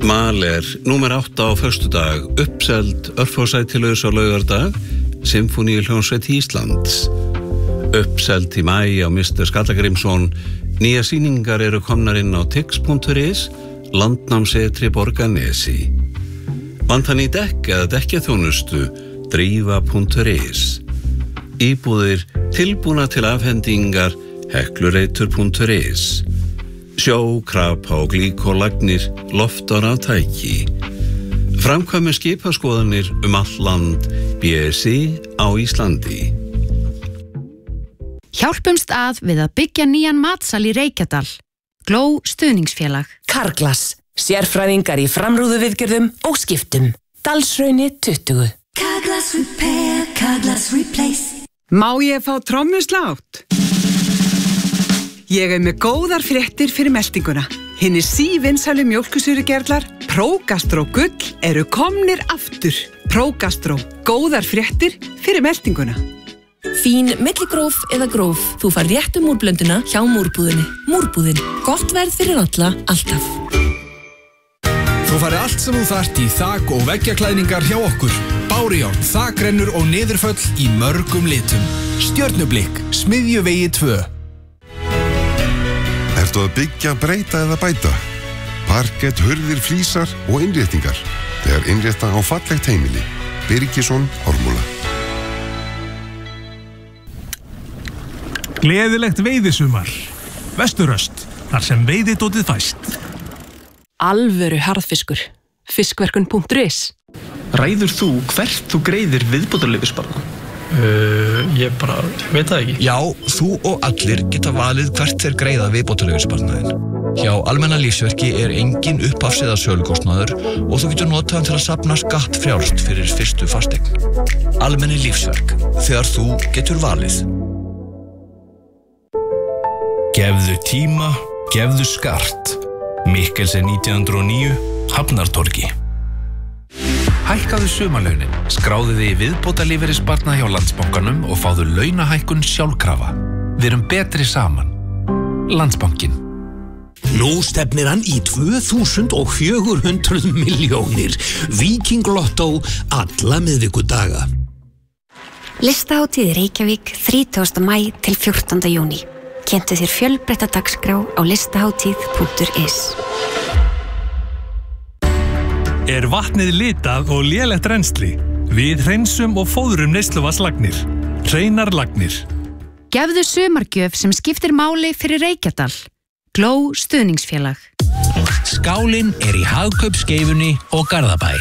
Mahler, númer 8 á föstudag, uppseld örfásætilaus á laugardag, Symfóníuhljómsveit Íslands. Uppseld í maí á Mr. Skallagrímsson, nýja sýningar eru komnar inn á tix.is, Landnámsetri Borgarnesi. Vantan í dekk eða dekkjaþjónustu, drífa.is. Íbúðir tilbúna til afhendingar, heklureitur.is. Sjó, krapa og glíkólagnir, loftar af tæki. Framkvæmi skipaskoðanir all land, BSI á Íslandi. Hjálpumst að við að byggja nýjan matsal í Reykjadal. Gló stuðningsfélag. Carglass, sérfræðingar í framrúðuviðgerðum og skiptum. Dalshrauni 20. Carglass Repair, Carglass Replace. Má ég fá trommuslátt? Ég með góðar fréttir fyrir meltinguna. Hinir sívinsælu mjólkursýrugerlar Prógastró Gull eru komnir aftur. Prógastró, góðar fréttir fyrir meltinguna. Fín milligróf eða gróf. Þú fær réttu múrblönduna hjá Múrbúðinni. Múrbúðin, gott verð fyrir alla, alltaf. Þú færði allt sem þú þarft í þak- og veggjaklæðningar hjá okkur. Bárujárn, þakrennur og niðurföll í mörgum litum. Stjörnublikk, Smiðjuvegi 2. Ertu að byggja, breyta eða bæta? Parkett, hurðir, flísar og innréttingar. Þegar innrétta á fallegt heimili. Birgisson, Hormúla. Gleðilegt veiðisumar. Vesturöst, þar sem veiðidótið fæst. Alvöru harðfiskur. Fiskverkun.is. Ræður þú hvert þú greiðir viðbótarleyfisbarn? Ég bara veit það ekki. Já, þú og allir geta valið hvert þeir greiða viðbótarleyfisbarnaðinn. Hjá Almenna lífsverki engin upphafs- eða sölukostnaður og þú getur notað hann til að safna skattfrjálst fyrir fyrstu fasteign. Almenni lífsverk, þegar þú getur valið. Gefðu tíma, gefðu skart. Mikkelsen 1909, Hafnartorgi. Hækkaðu sumarlaunin, skráðu þig í viðbótarlífeyrissparnað hjá Landsbankanum og fáðu launahækkun sjálfkrafa. Við erum betri saman. Landsbankinn. Nú stefnir hann í 2400 milljónir. Viking Lotto alla miðvikudaga. Listahátíð Reykjavík 30. maí til 14. júní. Kynntu þér fjölbreytta dagskrá á listahátíð.is. Er vatnið litað og lélegt rennsli? Við hreinsum og fóðrum neysluvatnslagnir. Hreinar lagnir. Gefðu sumargjöf sem skiptir máli fyrir Reykjadal. Gló stuðningsfélag. Skálinn í Hagkaupsskeifunni og Garðabæ.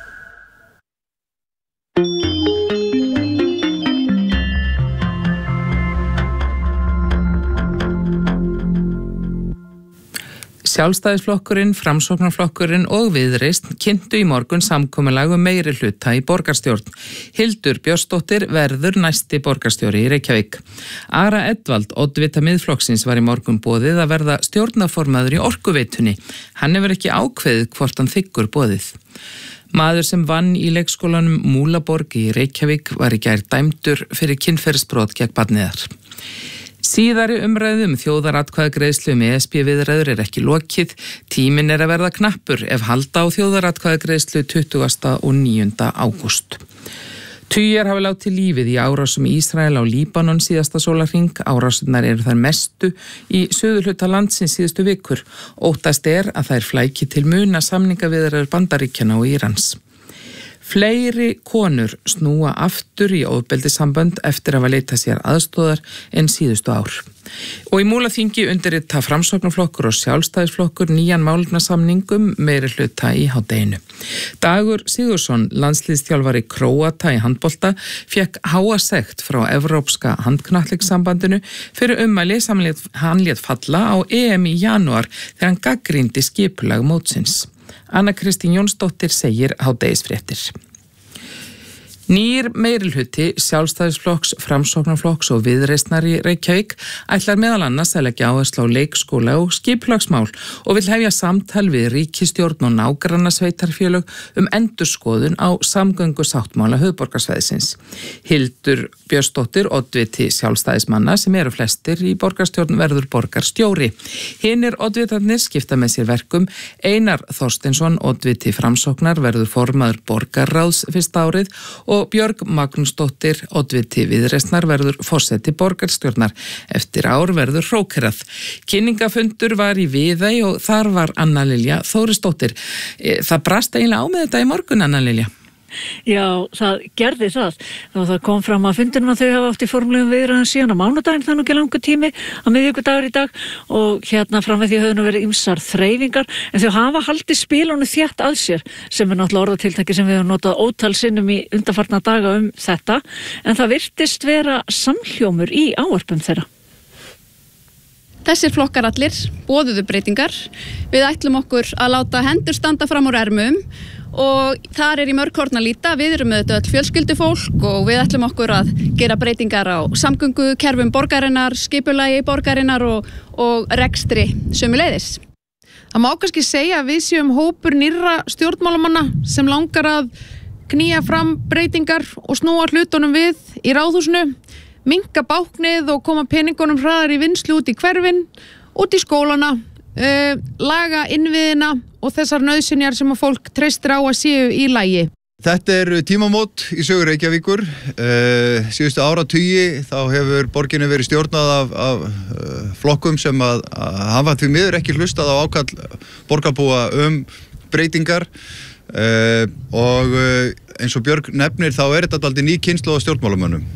Sjálfstæðisflokkurinn, Framsóknarflokkurinn og Viðreisn kynntu í morgun samkomulag meiri hluta í borgarstjórn. Hildur Björnsdóttir verður næsti borgarstjóri í Reykjavík. Ara Edvald, oddvita Miðflokksins, var í morgun boðið að verða stjórnarformaður í Orkuveitunni. Hann hefur ekki ákveðið hvort hann þiggur boðið. Maður sem vann í leikskólanum Múlaborg í Reykjavík var í gær dæmdur fyrir kynferðisbrot gegn barniðar. Síðari umræðum þjóðaratkvæðagreiðslu ESB-viðræður ekki lokið. Tíminn að verða knappur ef halda á þjóðaratkvæðagreiðslu 20. og 9. ágúst. Tugir hafa látið lífið í árásum Ísrael á Líbanon síðasta sólarhring. Árásurnar eru þær mestu í suðurhluta landsins síðustu vikur. Óttast að þær flæki til muna samningaviðræður Bandaríkjanna og Írans. Fleiri konur snúa aftur í ofbeldissambönd eftir að hafa leitað sér aðstoðar en síðustu ár. Og í Múlaþingi undirrita Framsóknarflokkur og Sjálfstæðisflokkur nýjan málefnasamningum meiri hluta í hádeginu. Dagur Sigurðsson, landsliðsþjálfari Króata í handbolta, fékk háa sekt frá Evrópska handknattleikssambandinu fyrir ummæli sem hann lét falla á EM í janúar þegar hann gagnrýndi skipulag mótsins. Anna Kristín Jónsdóttir segir hádegisfréttir. Nýr meirihluti Sjálfstæðisflokks, Framsóknarflokks og Viðreisnar í Reykjavík ætlar meðal annars að leggja áherslu á leikskóla og skipulagsmál og vill hefja samtal við ríkisstjórn og nágrannasveitarfélög endurskoðun á samgöngusáttmála höfuðborgarsvæðisins. Hildur Björnsdóttir, oddviti Sjálfstæðismanna sem eru flestir í borgarstjórn verður borgarstjóri. Hinir oddvitarnir skipta með sér verkum. Einar Þorsteinsson, oddviti Framsóknar, verður formaður borgarráðs fyrsta árið og Björg Magnúsdóttir, oddviti Viðreisnar, verður forseti borgarstjórnar. Eftir ár verður hrókerað. Kynningafundur var í Viðey og þar var Anna Lilja Þórisdóttir. Það brast eiginlega á með þetta í morgun, Anna Lilja. Já, það gerði það og það kom fram að fundinum að þau hafa átt í formlegum viðræðum síðan á mánudaginn, það er nú ekki langur tími á miðvikudagur í dag og hérna fram með því höfðu nú verið ýmsar þreifingar en þau hafa haldið spilunum þétt að sér sem er náttúrulega orðatiltæki sem við höfum notað ótal sinnum í undanfarna daga þetta en það virtist vera samhljómur í ávarpum þeirra. Þessir flokkar allir boðuðu breytingar. Við ætlum okkur að láta hendur standa fram úr ermum og þar er í mörg horn að líta. Við erum með þetta öll fjölskyldufólk og við ætlum okkur að gera breytingar á samgöngukerfum borgarinnar, skipulagi borgarinnar og rekstri sömuleiðis. Það má kannski segja að við séum hópur nýrra stjórnmálamanna sem langar að knýja fram breytingar og snúa hlutunum við í ráðhúsinu, minnka báknið og koma peningunum hraðar í vinnslu út í hverfin, út í skólana, laga innviðina og þessar nauðsynjar sem að fólk treystir á að séu í lagi. Þetta er tímamót í sögu Reykjavíkur. Síðustu áratugi þá hefur borginni verið stjórnað af flokkum sem að hafa því miður ekki hlustað á ákall borgarbúa breytingar og eins og Björg nefnir þá er þetta aldrei ný kynslóð af stjórnmálamönnum.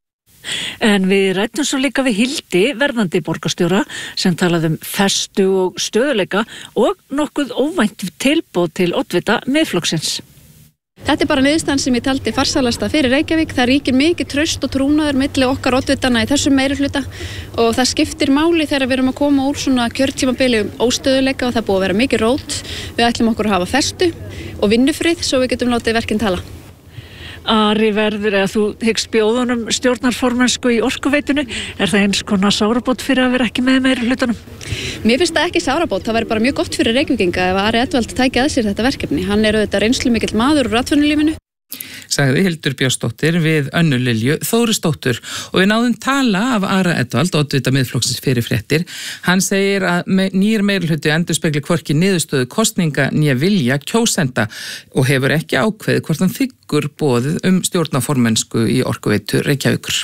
En við ræddum svo líka við Hildi, verðandi borgarstjóra, sem talaði festu og stöðuleika og nokkuð óvænt tilboð til oddvita Miðflokksins. Þetta er bara niðurstaðan sem ég taldi farsælasta fyrir Reykjavík. Það ríkir mikið traust og trúnaður milli okkar oddvitana í þessum meirihluta og það skiptir máli þegar við erum að koma úr svona kjörtímabili óstöðuleika og það búið að vera mikið rót. Við ætlum okkur að hafa festu og vinnufrið svo við getum látið verkin tala. Ari verður, eða þú hyggst bjóðunum stjórnarformennsku í Orkuveitinu, er það eins konar sárabót fyrir að vera ekki með meirihlutanum? Mér finnst það ekki sárabót, það væri bara mjög gott fyrir Reykvíkinga ef Ari Edvald tæki að sér þetta verkefni. Hann er auðvitað reynslumikill maður úr atvinnulífinu. Sagði Hildur Björnsdóttir við Önnu Lilju Þórisdóttur og við náðum tala af Ara Edvald, oddvita Miðflokksins fyrir fréttir. Hann segir að nýr meirihluti endurspegli hvorki niðurstöðu kosninga né vilja kjósenda og hefur ekki ákveðið hvort hann þiggur boðið stjórnarformennsku í Orkuveitu Reykjavíkur.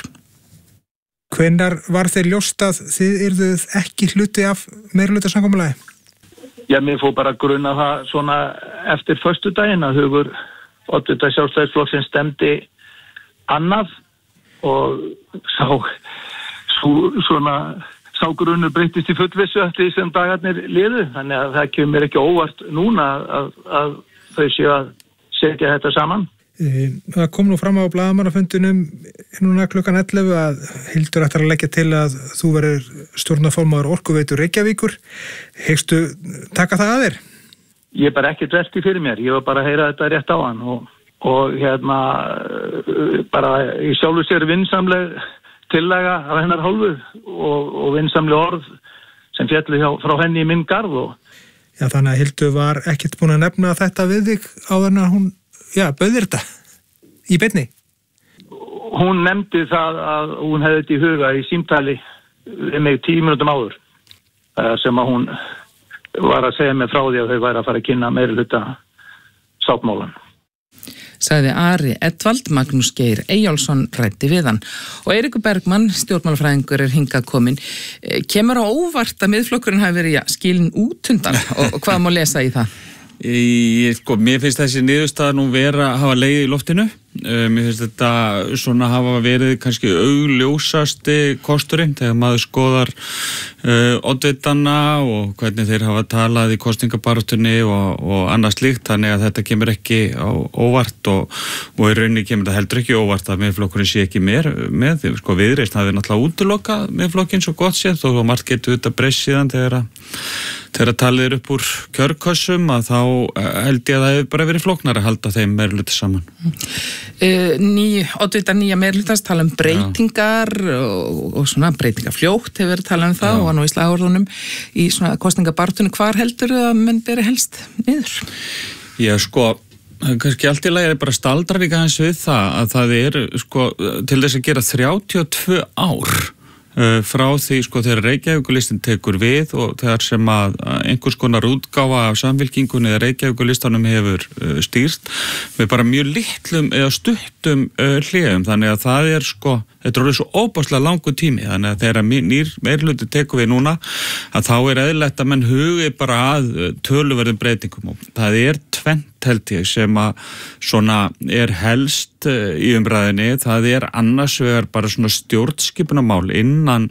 Hvenær var þeir ljóst að þið yrðuð ekki hluti af meirihlutasamkomulagi? Já, mér fór bara grunna það svona eftir föstudaginn að Hugur oddvita Sjálfstæðisflokksins stemdi annað og sá grunnur breyttist í fullvissu eftir því sem dagarnir liðu. Þannig að það kemur ekki óvart núna að þau séu að setja þetta saman. Það kom nú fram á blaðamannafundinum núna klukkan 11 að Hildur ætlar að leggja til að þú verður stjórnarformaður Orkuveitu Reykjavíkur. Hyggstu taka það að þér? Ég er bara ekkert velti fyrir mér, ég var bara að heyra þetta rétt á hann og hérna bara í sjálfu sér vinsamleg tillaga af hennar hálfu og vinsamleg orð sem fjallu frá henni í minn garð. Já, þannig að Hildur var ekkert búin að nefna þetta við þig áður en að hún, bauðir þetta í beinni? Hún nefndi það að hún hefði þetta í huga í símtali við mig 10 mínútum áður sem að hún var að segja mig frá því að þau væri að fara að kynna meirihluta sáttmálan. Sagði Ari Edvald, Magnús Geir Eyjálsson ræddi við hann. Og Eiríkur Bergmann, stjórnmálafræðingur, er hingað kominn. Kemur á óvart að Miðflokkurinn hafi verið skilin út undan og hvað má lesa í það? Mér finnst þessi niðurstaða nú hafa legið í loftinu. Mér finnst þetta svona hafa verið kannski augljósasti kosturinn þegar maður skoðar oddvitana og hvernig þeir hafa talað í kosningabaráttunni og annað slíkt, þannig að þetta kemur ekki á óvart og í rauninni kemur þetta heldur ekki óvart að Miðflokkurinn sé ekki með. Viðreisn hafi náttúrulega útilokað Miðflokkinn svo gott séð þó margt getur þetta breyst síðan þegar Þegar talið er upp úr kjörkössum að þá held ég að það hefur bara verið flóknar að halda þeim meirihluta saman. Oddvita nýja meirhlutans tala breytingar og svona breytingafljótt hefur verið talað það og nú í slagorðunum í svona kosningabartunni. Hvar heldur að menn beri helst niður? Já, sko, kannski allt í lagi er bara staldrar líka hans við það að það er, sko, til þess að gera 32 ár frá því, sko, þegar Reykjavíkurlistin tekur við og þegar sem að einhvers konar útgáfa af Samfylkingunni eða Reykjavíkurlistanum hefur stýrt með bara mjög litlum eða stuttum hléum, þannig að það er, sko, þetta er orðið svo óbáslega langur tími, þannig að þegar nýr meirihluti tekur við núna, að þá er eðlilegt að menn hugi bara að töluverðum breytingum og það er tvennt held ég sem að svona er helst í umræðinni, það er annars vegar bara svona stjórnskipunarmál innan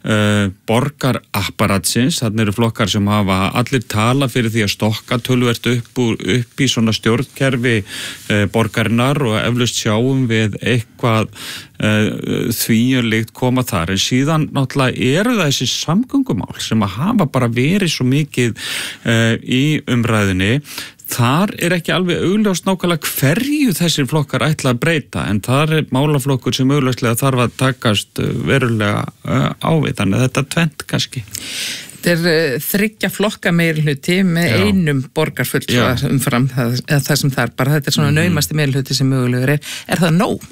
borgarapparatsins, þannig eru flokkar sem hafa allir tala fyrir því að stokka töluvert upp í svona stjórnkerfi borgarinnar og eflaust sjáum við eitthvað þvíunlíkt koma þar, en síðan náttúrulega eru það þessi samgöngumál sem að hafa bara verið svo mikið í umræðinni. Þar er ekki alveg augljóst nákvæmlega hverju þessir flokkar ætla að breyta, en þar er málaflokkur sem augljóslega þarf að takast verulega á við, þannig að þetta tvent kannski. Þetta er 3 flokka meirihluti með einum borgarfulltrúa umfram það sem þar bara, þetta er svona naumasti meirihluti sem mögulegur er. Er það nóg?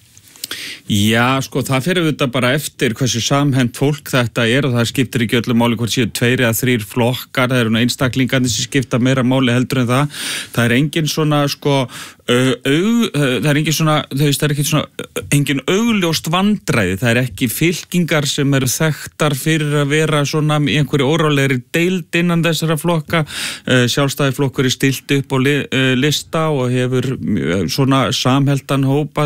Já, sko, það fyrir auðvitað bara eftir hversu samhent fólk þetta er og það skiptir ekki öllu máli hvort séu 2 eða 3 flokkar, það eru einstaklingarnir sem skipta meira máli heldur en það. Það er engin svona, sko, það er engin svona, það er ekki svona, engin augljóst vandræði, það er ekki fylkingar sem eru þekktar fyrir að vera svona í einhverju órálegri deild innan þessara flokka. Sjálfstæðisflokkur er stilt upp á lista og hefur svona samhentan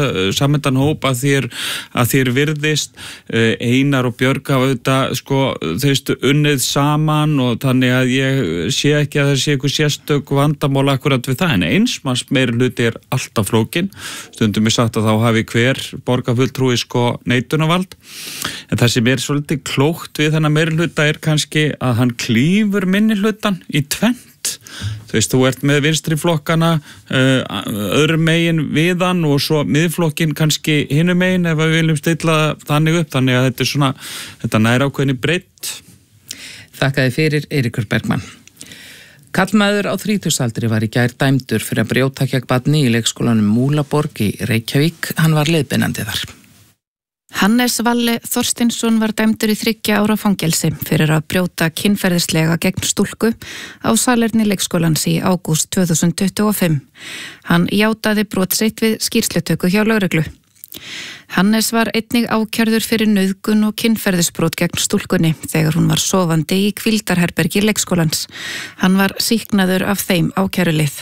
hóp að þér virðist. Einar og Björg hafa auðvitað, sko, þau unnið saman og þannig að ég sé ekki að það sé eitthvað sérstök vandamál akkurat við það, en einsmanns meirihluti er alltaf flókin. Stundum er sagt að þá hafi hver borgarfulltrúi, sko, neitunarvald, en það sem er svolítið klókt við þennan meirihluta er kannski að hann klýfur minnihlutan í tvennt. Þú ert með vinstri flokkana öðrum megin við hann og svo miðflokkin kannski hinum megin ef við viljum stilla þannig upp, þannig að þetta er svona, þetta nær ákveðinni breidd. Þakkaði fyrir Eiríkur Bergmann. Karlmaður á 30-aldri var í gær dæmdur fyrir að brjóta gegn barni í leikskólanum Múlaborg í Reykjavík. Hann var leiðbeinandi þar. Hannes Valle Þorstinsson var dæmdur í 3 ára fangelsi fyrir að brjóta kynferðislega gegn stúlku á salerni leikskólans í ágúst 2025. Hann játaði brot sitt við skýrslutöku hjá lögreglu. Hannes var einnig ákærður fyrir nauðgun og kynferðisbrot gegn stúlkunni þegar hún var sofandi í hvíldarherbergi leikskólans. Hann var sýknaður af þeim ákærulið.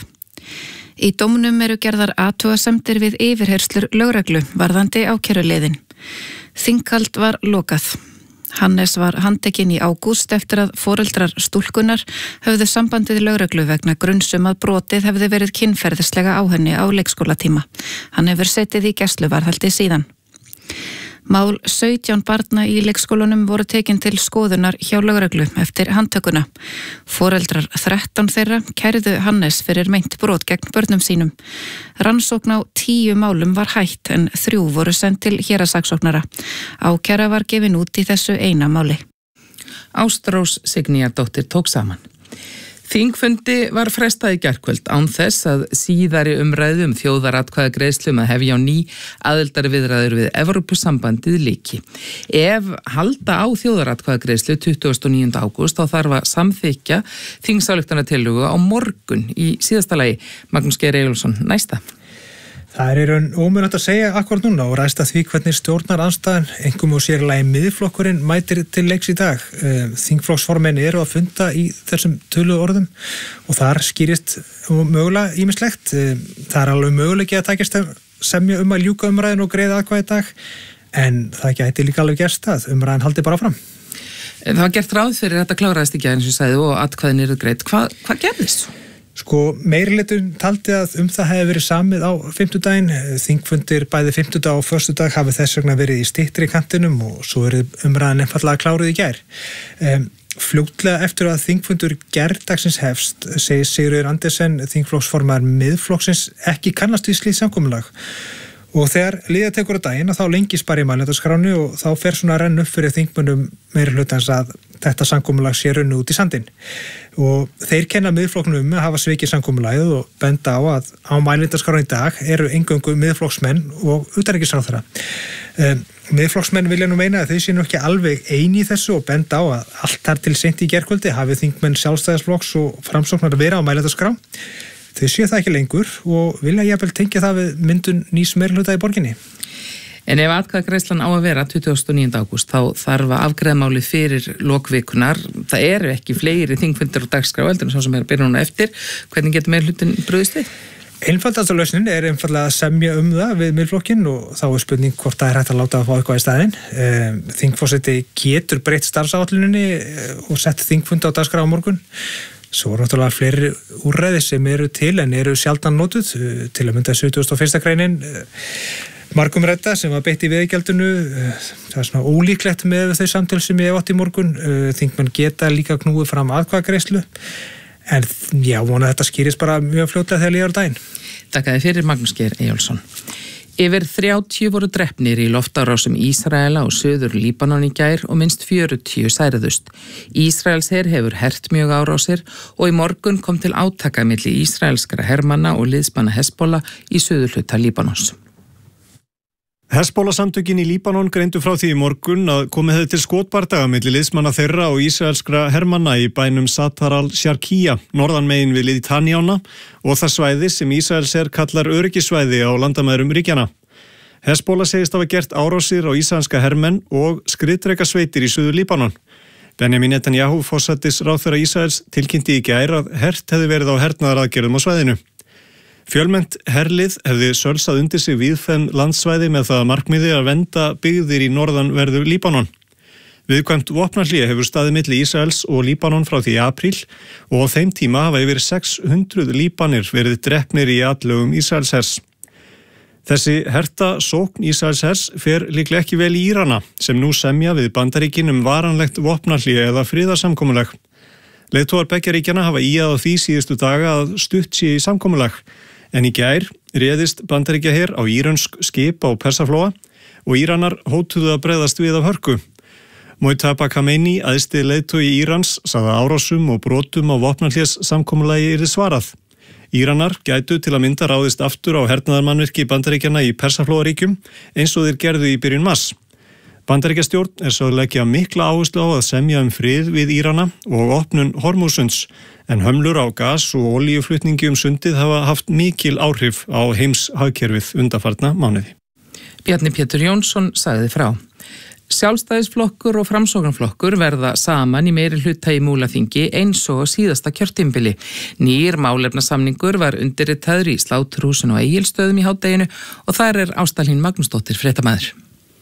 Í dómnum eru gerðar athugasemdir við yfirheyrslur lögreglu varðandi ákæruliðin. Þinghald var lokað. Hannes var handtekinn í ágúst eftir að foreldrar stúlkunnar höfðu sambandið lögreglu vegna grunnsum að brotið hefði verið kynferðislega á henni á leikskólatíma. Hann hefur setið í gæsluvarðhaldi síðan. Mál 17 barna í leikskólanum voru tekin til skoðunar hjá lögreglu eftir handtökuna. Foreldrar 13 þeirra kærðu Hannes fyrir meint brot gegn börnum sínum. Rannsókn á 10 málum var hætt en 3 voru send til héraðssaksóknara. Ákæra var gefin út í þessu eina máli. Ástrós Signíardóttir tók saman. Þingfundi var frestað í gærkvöld án þess að síðari umræðu þjóðaratkvæðagreiðslu að hefja á ný aðildarviðræður við Evrópusambandið lyki. Ef halda á þjóðaratkvæðagreiðslu 29. ágúst þá þarf að samþykkja þingsályktunartillögu á morgun í síðasta lagi. Magnús Geir Eyjólfsson, næsta. Það er í raun ómögulegt að segja akkúrat núna og ræðst að því hvernig stjórnarandstaðan, einkum og sérlega miðflokkurinn, mætir til leiks í dag. Þingflokksformenn eru að funda í þessum töluðu orðum og þar skýrist mögulega ýmislegt. Það er alveg möguleiki að takast að semja að ljúka umræðin og greiða atkvæði í dag, en það gæti líka alveg gerst að umræðin haldi bara fram. Það var gert ráð fyrir þetta kláraðist ekki eins og sagði og atkvæðin eru greitt. Hvað gerðist svo? Sko, meirihlutinn taldi að það hefði verið samið á fimmtudaginn. Þingfundir bæði fimmtudag og föstudag hafi þess vegna verið í styttri kantinum og svo er umræðan einfallega kláruð í gær. Fljótlega eftir að þingfundur gerðdagsins hefst, segir Sigríður Andersen, þingflokksformaður Miðflokksins, ekki kannast við slíkt samkomulag. Og þegar líða tekur á daginn þá lengist bara í mælendaskránni og þá fer svona að renna upp fyrir þingmönnum meirihlutans að þetta samkomulag sé runnu út í sandinn. Og þeir kenna Miðflokknum að hafa svikið samkomulagið og benda á að á mælendaskránni í dag eru eingöngu Miðflokksmenn og utanríkisráðherra. Miðflokksmenn vilja nú meina að þau séu nú ekki alveg eini í þessu og benda á að allt þar til seint í gærkvöldi hafi þingmenn Sjálfstæðisflokks og Framsóknar vera á mælendaskrá. Þau séu það ekki lengur og vilja jafnvel tengja það við myndun nýs meirihluta í borginni. En ef atkvæðagreiðslan á að vera 29. ágúst þá þarf að afgreiða málið fyrir lokvikunar. Það eru ekki fleiri þingfundir og dagskrá heldur en svo sem er að byrja núna eftir. Hvernig getur meirihlutin brugðist við? Einfaldasta lausnin er einfaldlega að semja það við Miðflokkinn og þá er spurning hvort það er hægt að láta að fá eitthvað í staðinn. Þingforseti getur breytt starfsáætluninni og sett þingfund á dagskrá á morgun. Svo er náttúrulega fleiri úrræði sem eru til en eru sjaldan notuð, til að mynda 71. greinin margumrædda sem var beitt í veiðigjaldinu. Það er svona ólíklegt með þau samtöl sem ég hef átt í morgun. Þingmenn geta líka knúið fram atkvæðagreiðslu en já, vona þetta skýrist bara mjög fljótlega þegar líður á daginn. Takkaði fyrir Magnús Geir Eyjólfsson. Yfir 30 voru drepnir í loftárásum Ísraela og Suður Líbanon í gær og minnst 40 særðust. Ísraels her hefur hert mjög árásir og í morgun kom til átaka milli ísraelskra hermanna og liðsmanna Hezbollah í suðurhluta Líbanons. Hezbollah-samtökin í Líbanon greindu frá því í morgun að komið hefði til skotbardaga milli liðsmanna þeirra og ísraelskra hermanna í bænum Satar al-Sharkiya, norðanmegin við Litanjána og það svæði sem Ísraels her kallar öryggissvæði á landamærum ríkjana. Hezbollah segist hafa gert árásir á ísraelska hermenn og skriðdrekasveitir í suður Líbanon. Benjamin Netanyahu, forsætisráðherra Ísraels, tilkynnti í gær að hert hefði verið á hernaðaraðgerðum á svæðinu. Fjölmennt herlið hefði sölsað undir sig víðfeðm landsvæði með það markmiði að vernda byggðir í norðanverðu Líbanon. Viðkvæmt vopnahlé hefur staðið milli Ísraels og Líbanon frá því í apríl og á þeim tíma hafa yfir 600 Líbanir verið drepnir í atlögum Ísraelshers. Þessi herta sókn Ísraelshers fer líklega ekki vel í Írana sem nú semja við Bandaríkin varanlegt vopnahlé eða friðarsamkomulag. Leiðtogar beggja ríkjanna hafa íað á því síðustu daga að stutt sé í samkomulag. En í gær réðist Bandaríkjaher á írönsk skip á Persaflóa og Íranar hótuðu að bregðast við af hörku. Mojtaba Khamenei, æðsti leiðtogi Írans, sagði árásum og brotum á vopnahlés samkomulagi yrði svarað. Íranar gætu til að mynda ráðist aftur á hernaðarmannvirki Bandaríkjanna í Persaflóaríkjum eins og þeir gerðu í byrjun mars. Bandaríkjastjórn sögð leggja mikla áherslu á að semja frið við Írana og opnun Hormúsunds, en hömlur á gas- og olíuflutningi sundið hafa haft mikil áhrif á heimshagkerfið undanfarna mánuði. Bjarni Pétur Jónsson sagði frá. Sjálfstæðisflokkur og Framsóknarflokkur verða saman í meiri hluta í Múlaþingi eins og síðasta kjörtímabili. Nýr málefnasamningur var undirritaður í Sláturhúsinu og Egilsstöðum í hádeginu og þar er Ásta Hlín Magnúsdóttir fréttamaður.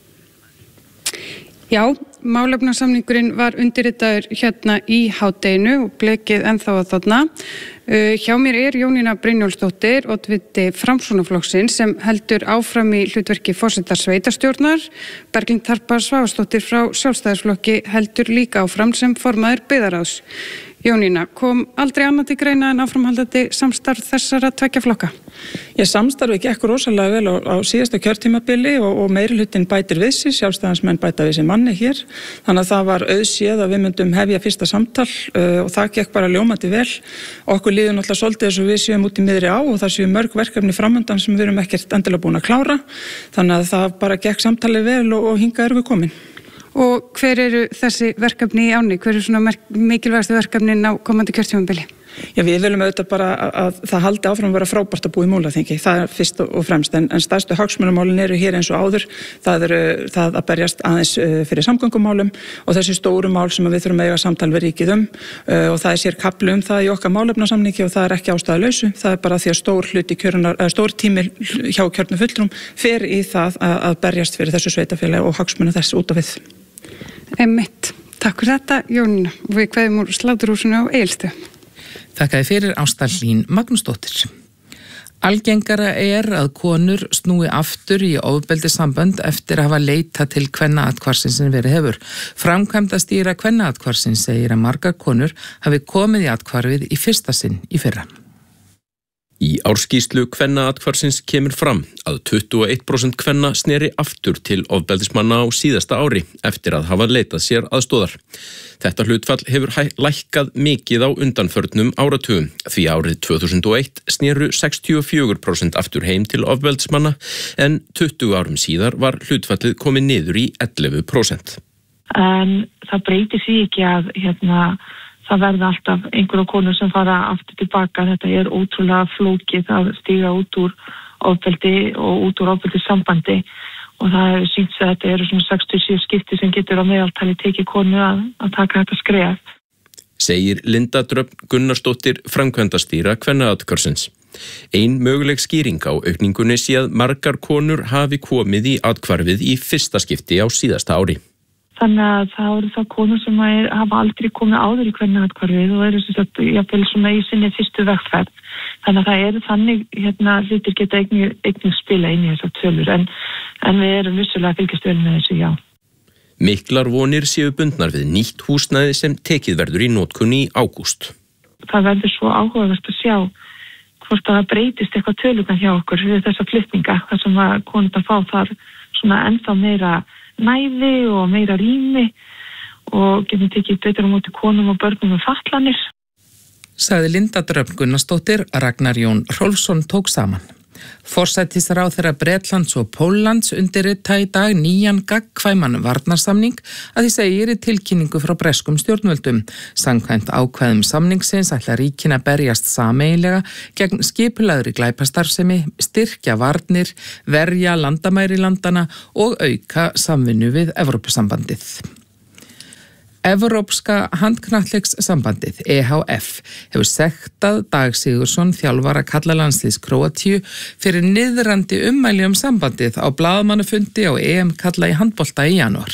Já, málefnasamningurinn var undirritaður hérna í hádeginu og blekið ennþá að þarna. Hjá mér er Jónína Brynjólfsdóttir, oddviti Framsóknarflokksins sem heldur áfram í hlutverki forseta sveitarstjórnar. Berglind Harpa Svavarsdóttir frá Sjálfstæðisflokki heldur líka áfram sem formaður byggðarráðs. Jónína, kom aldrei annað til greina en áframhaldandi samstarf þessara tveggja flokka? Samstarfi gekk rosalega vel á síðasta kjörtímabili og meirihlutinn bætir við sig, sjálfstæðansmenn bæta við sig manni hér. Þannig að það var auðséð að við myndum hefja fyrsta samtal og það gekk bara ljómandi vel. Okkur líður náttúrulega svolítið eins og við séum út í miðri á og það séu mörg verkefni framöndan sem við erum ekkert endilega búin að klára. Þannig að það bara gekk samtalið vel og hingað erum við komin. Og hver eru þessi verkefni í áni? Hver eru svona mikilvægastu verkefnin á komandi kjörtímabili? Já, við viljum auðvitað bara að það haldi áfram að vera frábært að búa í Múlaþingi. Það er fyrst og fremst, en stærstu hagsmunamálin eru hér eins og áður. Það eru það að berjast aðeins fyrir samgöngumálum og þessi stóru mál sem við þurfum að eiga samtal við ríkið og það er sér kafli það í okkar málefnasamningi og það er ekki ástæðulausu. Það er bara því að stór tími hjá kjörnum fulltrúum fer í það að berjast fyrir þessu sveitafélagi og hagsmuna þess út af við. Einmitt. Takk fyrir þetta, Jónína. Við kveðum úr Sláturhúsinu á Egilsstöðum. Þakkaði fyrir Ásta Hlín Magnúsdóttir. Algengara að konur snúi aftur í ofbeldissambönd eftir að hafa leita til kvennaathvarfsins sem verið hefur. Framkvæmdastýra kvennaathvarfsins segir að margar konur hafi komið í athvarfið í fyrsta sinn í fyrra. Í árskýrslu kvennaathvarfsins kemur fram að 21% kvenna sneri aftur til ofbeldismanna á síðasta ári eftir að hafa leitað sér aðstoðar. Þetta hlutfall hefur lækkað mikið á undanförnum áratugum því árið 2001 sneru 64% aftur heim til ofbeldismanna en 20 árum síðar var hlutfallið komið niður í 11%. En það breytir því ekki að það verða alltaf einhverja konur sem fara aftur tilbaka. Þetta ótrúlega flókið að stíga út úr ofbeldi og út úr ofbeldissambandi og það hefur sýnt sig að þetta svona 67 skipti sem getur á meðaltali tekið konu að taka þetta skref. Segir Linda Dröfn Gunnarsdóttir framkvæmdastýra kvennaathvarfsins. Ein möguleg skýring á aukningunni sé að margar konur hafi komið í athvarfið í fyrsta skipti á síðasta ári. Þannig að það eru það konur sem hafa aldrei komið áður í kvennaathvarfið og eru jafnvel svona í sinni fyrstu vegferð. Þannig að það eru þannig hlutir geta einnig spila inn í þessar tölur en við erum vissulega að fylgjast vel með þessu, já. Miklar vonir séu bundnar við nýtt húsnæði sem tekið verður í notkun í ágúst. Það verður svo áhugavert að sjá hvort að það breytist eitthvað tölugan hjá okkur við þessa flutninga þar sem að konur fá þar svona ennþá meira næði og meira rými og getum tekið betur á móti konum og börnum með fatlanir. Sagði Linda Dröfn Gunnarsdóttir, Ragnar Jón Hrólfsson tók saman. Forsætisráðherra Bretlands og Póllands undirrita í dag nýjan gagnkvæman varnarsamning að því segir í tilkynningu frá breskum stjórnvöldum. Samkvæmt ákvæðum samningsins ætla ríkin að berjast sameiginlega gegn skipulagðri glæpastarfsemi, styrkja varnir, verja landamæri landana og auka samvinnu við Evrópusambandið. Evrópska handknattleikssambandið EHF hefur sektað Dag Sigurðsson þjálfara karlalandsliðs Króatíu fyrir niðrandi ummæli sambandið á blaðamannafundi á EM karla í handbolta í janúar.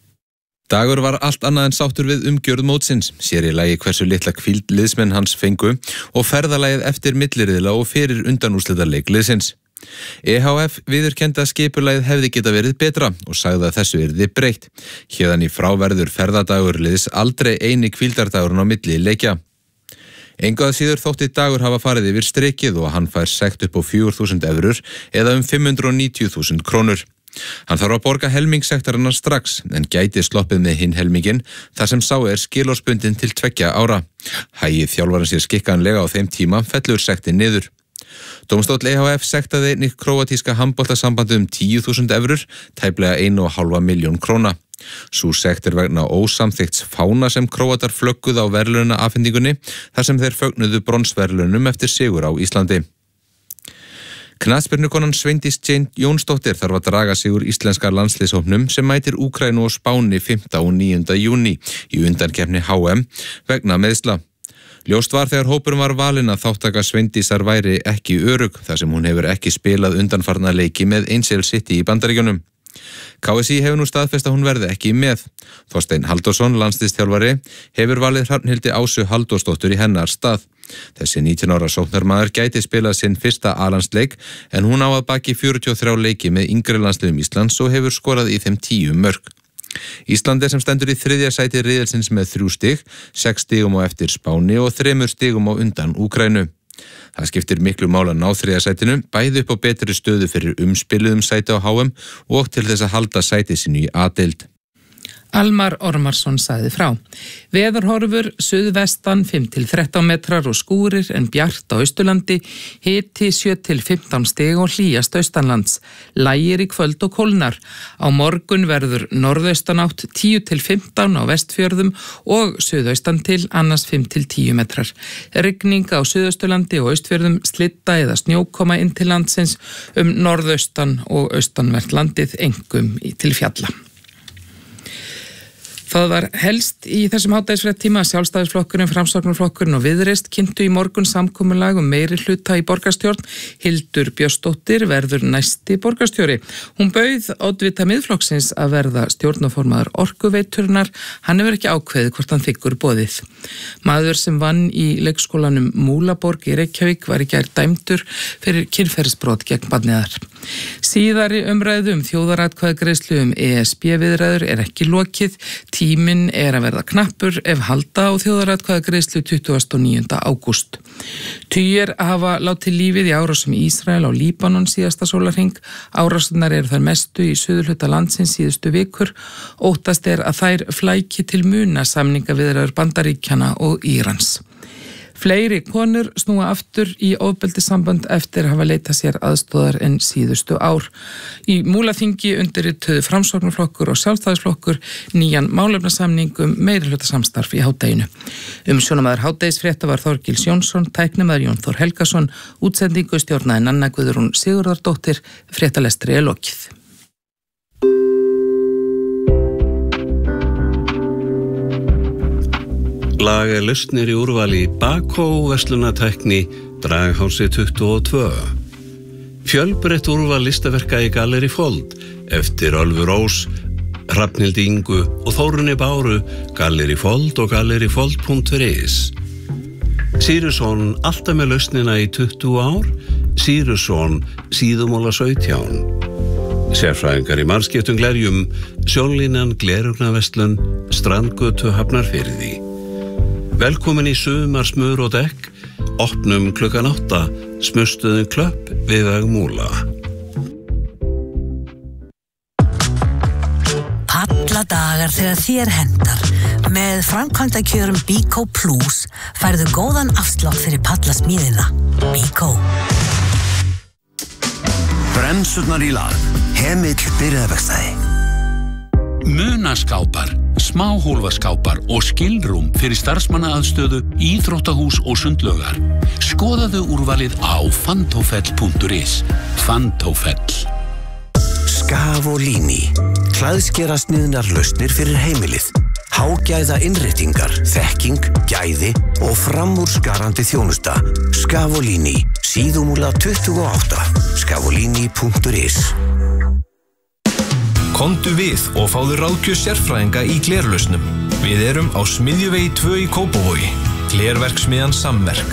Dagur var allt annað en sáttur við umgjörð mótsins, sér í lagi hversu litla hvíld liðsmenn hans fengu og ferðalagið eftir milliriðla og fyrir undanúrslitaleik liðsins. EHF viðurkenndi að skipulagið hefði geta verið betra og sagði að þessu yrði breytt. Héðan í frá verður ferðadagur liðs aldrei eini hvíldardagurinn á milli leikja. Engu að síður þótti Dagur hafa farið yfir strikið og hann fær sekt upp á 4.000 evrur eða 590.000 krónur. Hann þarf að borga helmingsektarinnar strax en gæti sloppið með hinn helmingin þar sem sá skilorðsbundin til 2 ára. Hægið þjálfarinn sér skikkanlega á þeim tíma fellur sektin niður. Dómstóll EHF sektaði einnig króatíska handboltasambandið 10.000 evrur, tæplega 1,5 milljón króna. Sú sekt vegna ósamþykts fána sem króatar flögguð á verðlaunaafhendingunni þar sem þeir fögnuðu bronsverðlaunum eftir sigur á Íslandi. Knattspyrnukonan Sveindís Jane Jónsdóttir þarf að draga sig úr íslenska landsliðshópnum sem mætir Úkraínu og Spáni 5. og 9. júní í undankeppni HM vegna meiðsla. Ljóst var þegar hópurum var valinn að þáttaka Sveindísar væri ekki örugg þar sem hún hefur ekki spilað undanfarna leiki með Angel City í Bandaríkjunum. KSÍ hefur nú staðfest að hún verði ekki með. Þorsteinn Halldórsson, landsliðsþjálfari, hefur valið Hrafnhildi Ásu Halldórsdóttur í hennar stað. Þessi 19 ára sóknarmaður gæti spilað sinn fyrsta A-landsleik en hún á að baki 43 leiki með yngri landsliðum Íslands og hefur skorað í þeim 10 mörk. Ísland sem stendur í 3. sæti riðilsins með 3 stig, 6 stigum á eftir Spáni og 3 stigum á undan Úkraínu. Það skiptir miklu máli að ná 3. sætinu, bæði upp á betri stöðu fyrir umspiluðum sæti á HM og til þess að halda sæti sínu í A-deild. Almar Ormarsson sagði frá. Veðurhorfur suðvestan 5-13 metrar og skúrir en bjart á Austurlandi, hiti 7-15 stig og hlýjast austanlands. Lægir í kvöld og kólnar. Á morgun verður norðaustanátt 10-15 á vestfjörðum og suðaustan til annars 5-10 metrar. Rigning á suðausturlandi og austfjörðum, slitta eða snjókoma inn til landsins norðaustan og austanvert landið, einkum til fjalla. Það var helst í þessum hádegisfréttatíma að Sjálfstæðisflokkurinn, Framsóknarflokkurinn og Viðreisn kynntu í morgun samkomulag meiri hluta í borgarstjórn. Hildur Björnsdóttir verður næsti borgarstjóri. Hún bauð oddvita Miðflokksins að verða stjórnarformaður Orkuveiturnar. Hann hefur ekki ákveðið hvort hann þiggur boðið. Maður sem vann í leikskólanum Múlaborg í Reykjavík var í gær dæmdur fyrir kynferðisbrot gegn barniðar. Síðari umræðu þjóðaratkvæðagreiðslu ESB-viðræður ekki lokið. Tíminn að verða knappur ef halda á þjóðaratkvæðagreiðslu 29. ágúst. Tugir hafa látið lífið í árásum Ísrael á Líbanon síðasta sólarhring. Árásurnar eru þar mestu í suðurhluta landsins síðustu vikur. Óttast að þær flæki til muna samningaviðræður Bandaríkjanna og Írans. Fleiri konur snúa aftur í ofbeldissamband eftir að hafa leitað sér aðstoðar en síðustu ár. Í Múlaþingi undirrituðu Framsóknarflokkur og Sjálfstæðisflokkur nýjan málefnasamning meirihlutasamstarf í hádeginu. Umsjónarmaður hádegisfrétta var Þorgils Jónsson, tæknimaður Jón Þór Helgason, útsendingu stjórnaði Nanna Guðrún Sigurðardóttir, fréttalestri lokið. Laga lausnir í úrvali Bakó verslunatækni Draghási 22. Fjölbreytt úrval listaverka í Galleri Fold eftir Ölfur Ós, Hrafnhildi Ingu og Þórunni Báru, Galleri Fold og gallerifold.is. Sýrusson alltaf með lausnina í 20 ár, Sýrusson síðumóla 17. Sérfræðingar í margskiptum glerjum, Sjónlínan Glerugnaverslun, Strandgötu Hafnarfirði. Velkomin í sumar smur og dekk, opnum klukkan 8, smurstöðin Klöpp við veg Múla. Palladagar þegar þér hendar. Með framkvæmdakjörum Bíkó Plus færðu góðan afslátt fyrir pallasmíðina. Bíkó. Bremsurnar í lag. Hemill byrjaðverkstæði. Munaskápar, smáhólfaskápar og skilrúm fyrir starfsmannaaðstöðu, íþróttahús og sundlaugar. Skoðaðu úrvalið á fantofell.is. Fantofell. Skavolíni. Klæðskerasniðnar lausnir fyrir heimilið. Hágæða innréttingar, þekking, gæði og framúrskarandi þjónusta. Skavolíni. Síðumúla 28. Skavolíni.is. Komdu við og fáðu ráðgjöf sérfræðinga í glerlausnum. Við erum á Smiðjuvegi 2 í Kópavogi. Glerverksmiðjan Samverk.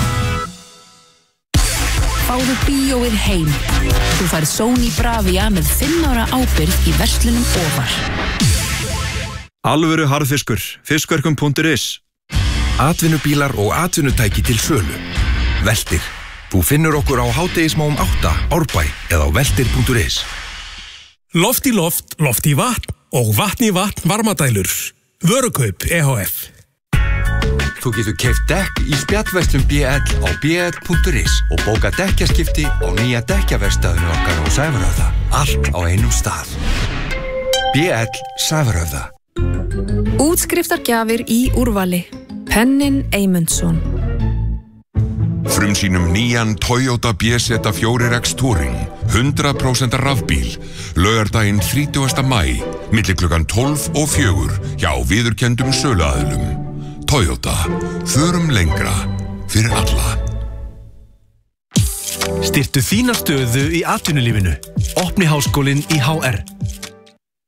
Fáðu bíóið heim. Þú færð Sony Bravia með 5 ára ábyrgð í verslunum ofar. Alvöru harðfiskur. Fiskverkum.is. Atvinnubílar og atvinnutæki til sölu. Veltir. Þú finnur okkur á hádegismóum 8, Árbæ eða á veltir.is. Loft í loft, loft í vatn og vatn í vatn varmadælur. Vörukaup EHF. Þú getur keypt dekk í spjallverslun BL á bl.is og bóka dekkjaskipti á nýja dekkjaverkstæðinu okkar á Sævarhöfða. Allt á einum stað. BL Sævarhöfða. Útskriftargjafir í úrvali. Pennin Eymundsson. Frumsýnum nýjan Toyota BZ4X Touring, 100% rafbíl, laugardaginn 30. maí, milli klukkan 12 og 4 hjá viðurkenndum söluaðilum. Toyota, förum lengra fyrir alla. Styrktu þína stöðu í atvinnulífinu. Opni háskólinn í HR.